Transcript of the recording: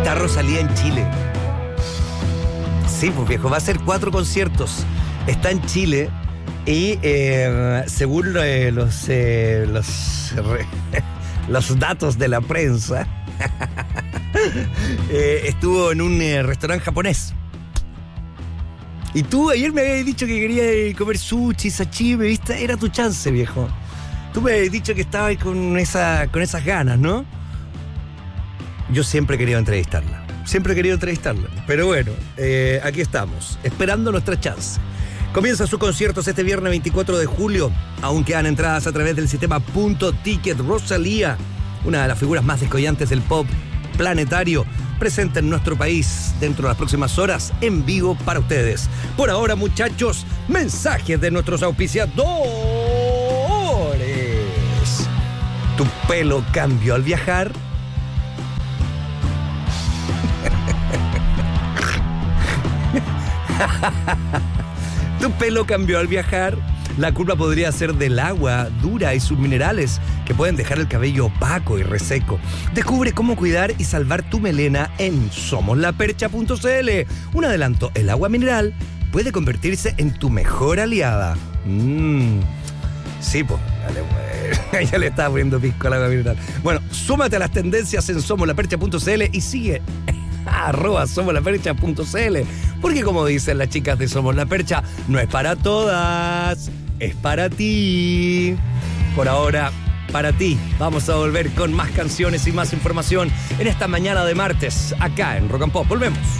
está Rosalía en Chile. Sí, pues viejo, va a hacer 4 conciertos. Está en Chile y según los datos de la prensa, estuvo en un restaurante japonés. Y tú ayer me habías dicho que querías comer sushi, sashimi, ¿viste? Era tu chance, viejo. Tú me habías dicho que estabas con esas ganas, ¿no? Yo siempre he querido entrevistarla. Pero bueno, aquí estamos, esperando nuestra chance. Comienza sus conciertos este viernes 24 de julio. Aún quedan entradas a través del sistema Punto Ticket. Rosalía, una de las figuras más descollantes del pop planetario, presente en nuestro país dentro de las próximas horas en vivo para ustedes. Por ahora, muchachos, mensajes de nuestros auspiciadores. ¿Tu pelo cambió al viajar? ¿Tu pelo cambió al viajar? La culpa podría ser del agua dura y sus minerales que pueden dejar el cabello opaco y reseco. Descubre cómo cuidar y salvar tu melena en somoslapercha.cl. Un adelanto, el agua mineral puede convertirse en tu mejor aliada. Sí, pues, ya le estaba poniendo pisco al agua mineral. Bueno, súmate a las tendencias en somoslapercha.cl y sigue @somoslapercha.cl, porque como dicen las chicas de Somos la Percha, no es para todas, es para ti. Por ahora, para ti. Vamos a volver con más canciones y más información en esta mañana de martes, acá en Rock and Pop. Volvemos.